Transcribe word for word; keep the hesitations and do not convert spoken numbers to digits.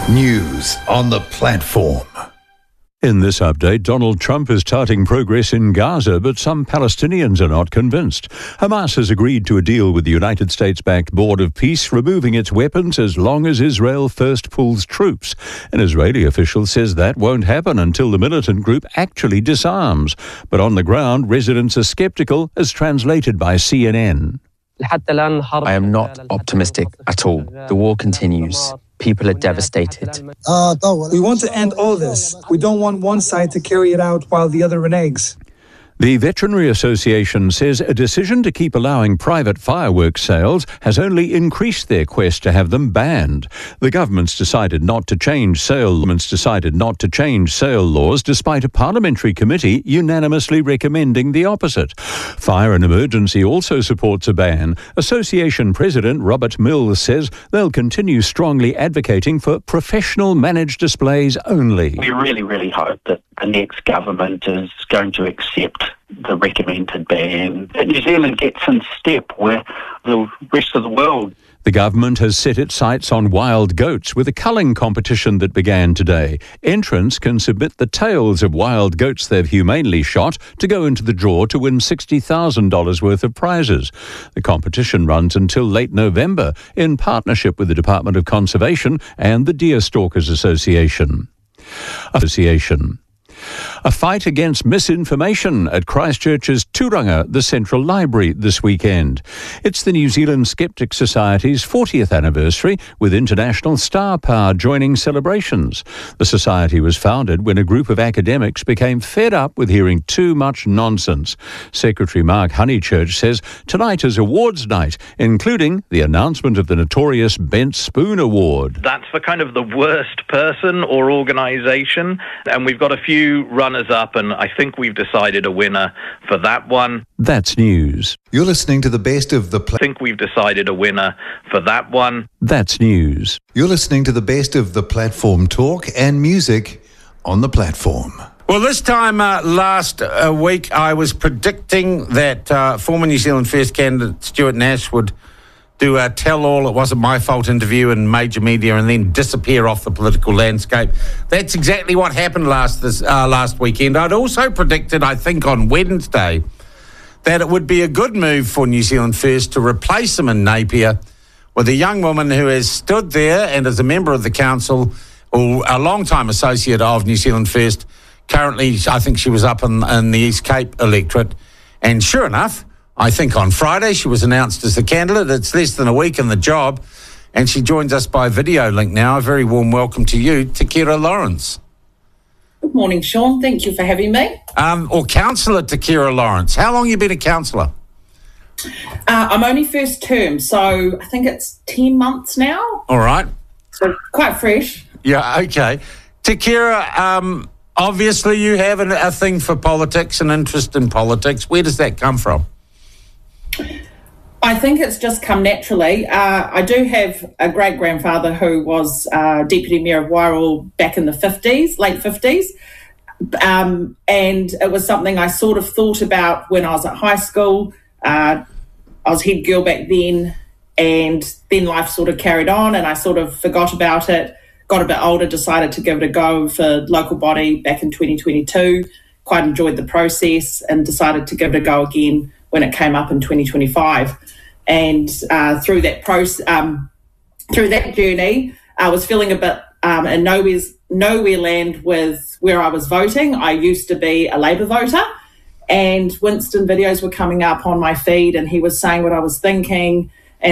News on the platform. In this update, Donald Trump is touting progress in Gaza, but some Palestinians are not convinced. Hamas has agreed to a deal with the United States-backed Board of Peace, removing its weapons as long as Israel first pulls troops. An Israeli official says that won't happen until the militant group actually disarms. But on the ground, residents are skeptical, as translated by C N N. I am not optimistic at all. The war continues. People are devastated. We want to end all this. We don't want one side to carry it out while the other reneges. The Veterinary Association says a decision to keep allowing private fireworks sales has only increased their quest to have them banned. The government's decided not to change sale government's decided not to change sale laws despite a parliamentary committee unanimously recommending the opposite. Fire and Emergency also supports a ban. Association President Robert Mills says they'll continue strongly advocating for professional managed displays only. We really, really hope that the next government is going to accept the recommended ban. New Zealand gets in step with the rest of the world. The government has set its sights on wild goats with a culling competition that began today. Entrants can submit the tails of wild goats they've humanely shot to go into the draw to win sixty thousand dollars worth of prizes. The competition runs until late November in partnership with the Department of Conservation and the Deer Stalkers Association. Association. A fight against misinformation at Christchurch's Turanga, the Central Library, this weekend. It's the New Zealand Skeptics Society's fortieth anniversary, with International Star Power joining celebrations. The society was founded when a group of academics became fed up with hearing too much nonsense. Secretary Mark Honeychurch says tonight is awards night, including the announcement of the notorious Bent Spoon Award. That's for kind of the worst person or organisation, and we've got a few runners-up, and I think we've decided a winner for that one. That's news. You're listening to the best of the... Pla- I think we've decided a winner for that one. That's news. You're listening to the best of the platform talk and music on the platform. Well, this time uh, last uh, week, I was predicting that uh, former New Zealand First candidate Stuart Nash would do a tell-all, it wasn't my fault interview in major media and then disappear off the political landscape. That's exactly what happened last this uh, last weekend. I'd also predicted, I think on Wednesday, that it would be a good move for New Zealand First to replace him in Napier with a young woman who has stood there and is a member of the council, or a long-time associate of New Zealand First. Currently, I think she was up in, in the East Cape electorate. And sure enough, I think on Friday she was announced as the candidate. It's less than a week in the job, and she joins us by video link now. A very warm welcome to you, Te Kira Lawrence. Good morning, Sean. Thank you for having me. Um, or Councillor Te Kira Lawrence. How long have you been a councillor? Uh, I'm only first term, so I think it's ten months now. All right. So quite fresh. Yeah, okay. Te Kira, um, obviously you have an, a thing for politics, an interest in politics. Where does that come from? I think it's just come naturally. Uh, I do have a great-grandfather who was uh, Deputy Mayor of Wairoa back in the fifties, late fifties, um, and it was something I sort of thought about when I was at high school. Uh, I was head girl back then, and then life sort of carried on, and I sort of forgot about it, got a bit older, decided to give it a go for local body back in twenty twenty-two, quite enjoyed the process, and decided to give it a go again when it came up in twenty twenty-five. And uh, through that process, um, through that journey, I was feeling a bit um, in nowhere's, nowhere land with where I was voting. I used to be a Labour voter, and Winston videos were coming up on my feed, and he was saying what I was thinking,